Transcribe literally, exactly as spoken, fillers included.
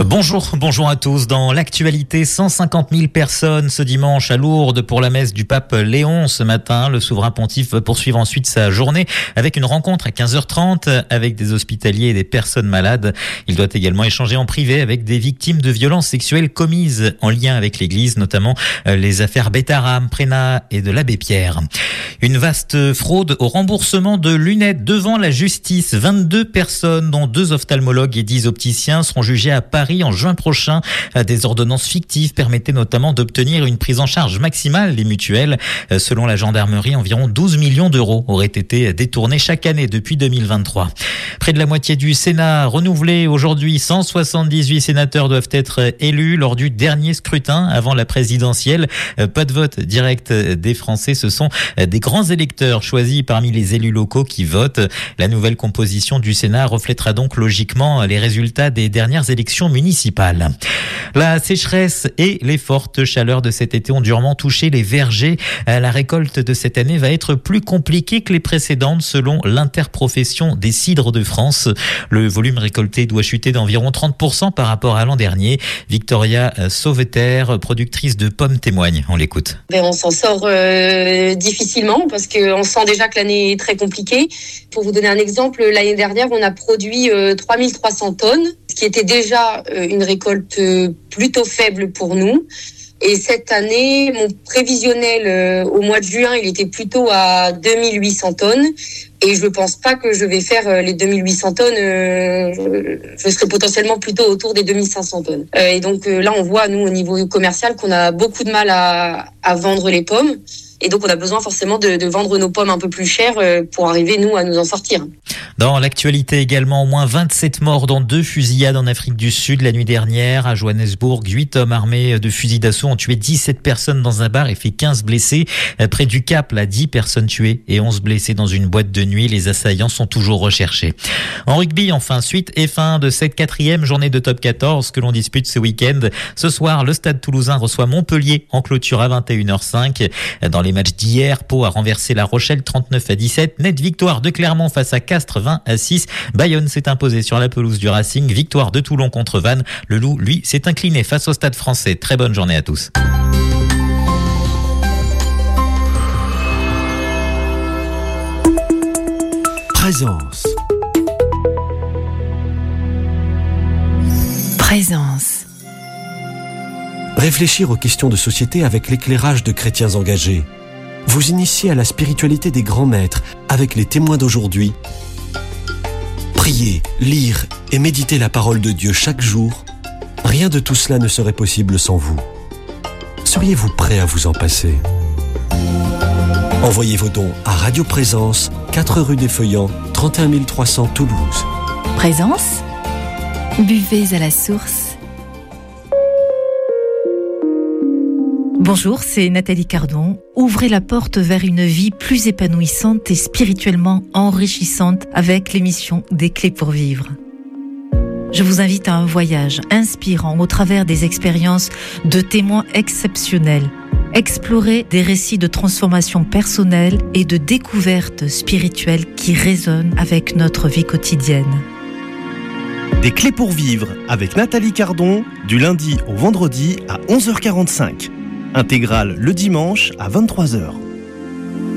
Bonjour, bonjour à tous. Dans l'actualité, cent cinquante mille personnes ce dimanche à Lourdes pour la messe du pape Léon. Ce matin, le souverain pontife va poursuivre ensuite sa journée avec une rencontre à quinze heures trente avec des hospitaliers et des personnes malades. Il doit également échanger en privé avec des victimes de violences sexuelles commises en lien avec l'église, notamment les affaires Bétaram, Prénat et de l'abbé Pierre. Une vaste fraude au remboursement de lunettes devant la justice. vingt-deux personnes, dont deux ophtalmologues et dix opticiens, seront jugées à Paris en juin prochain. Des ordonnances fictives permettaient notamment d'obtenir une prise en charge maximale des mutuelles. Selon la gendarmerie, environ douze millions d'euros auraient été détournés chaque année depuis deux mille vingt-trois. Près de la moitié du Sénat renouvelé aujourd'hui. cent soixante-dix-huit sénateurs doivent être élus lors du dernier scrutin avant la présidentielle. Pas de vote direct des Français. Ce sont des grands électeurs choisis parmi les élus locaux qui votent. La nouvelle composition du Sénat reflètera donc logiquement les résultats des dernières élections municipales. La sécheresse et les fortes chaleurs de cet été ont durement touché les vergers. La récolte de cette année va être plus compliquée que les précédentes selon l'interprofession des cidres de France. Le volume récolté doit chuter d'environ trente pour cent par rapport à l'an dernier. Victoria Sauveter, productrice de pommes, témoigne. On l'écoute. On s'en sort euh, difficilement parce qu'on sent déjà que l'année est très compliquée. Pour vous donner un exemple, l'année dernière, on a produit euh, trois mille trois cents tonnes, ce qui était déjà euh, une récolte euh, plutôt faible pour nous. Et cette année, mon prévisionnel euh, au mois de juin, il était plutôt à deux mille huit cents tonnes. Et je ne pense pas que je vais faire euh, les deux mille huit cents tonnes. Euh, je, je serai potentiellement plutôt autour des deux mille cinq cents tonnes. Euh, et donc euh, là, on voit, nous, au niveau commercial, qu'on a beaucoup de mal à, à vendre les pommes. Et donc, on a besoin forcément de, de vendre nos pommes un peu plus chères pour arriver, nous, à nous en sortir. Dans l'actualité également, au moins vingt-sept morts dans deux fusillades en Afrique du Sud la nuit dernière. À Johannesburg, huit hommes armés de fusils d'assaut ont tué dix-sept personnes dans un bar et fait quinze blessés. Près du Cap, là, dix personnes tuées et onze blessés dans une boîte de nuit. Les assaillants sont toujours recherchés. En rugby, enfin, suite et fin de cette quatrième journée de top quatorze que l'on dispute ce week-end. Ce soir, le Stade Toulousain reçoit Montpellier en clôture à vingt et une heures cinq. Dans les matchs d'hier, Pau a renversé La Rochelle trente-neuf à dix-sept. Nette victoire de Clermont face à Castres vingt à six. Bayonne s'est imposé sur la pelouse du Racing. Victoire de Toulon contre Vannes. Le Loup, lui, s'est incliné face au Stade Français. Très bonne journée à tous. Présence. Présence. Réfléchir aux questions de société avec l'éclairage de chrétiens engagés. Vous initier à la spiritualité des grands maîtres avec les témoins d'aujourd'hui. Prier, lire et méditer la parole de Dieu chaque jour. Rien de tout cela ne serait possible sans vous. Seriez-vous prêt à vous en passer ? Envoyez vos dons à Radio Présence, quatre rue des Feuillants, trente et un mille trois cents Toulouse. Présence, buvez à la source. Bonjour, c'est Nathalie Cardon. Ouvrez la porte vers une vie plus épanouissante et spirituellement enrichissante avec l'émission Des Clés pour vivre. Je vous invite à un voyage inspirant au travers des expériences de témoins exceptionnels. Explorer des récits de transformation personnelle et de découverte spirituelle qui résonnent avec notre vie quotidienne. Des Clés pour vivre avec Nathalie Cardon, du lundi au vendredi à onze heures quarante-cinq. Intégrale le dimanche à vingt-trois heures.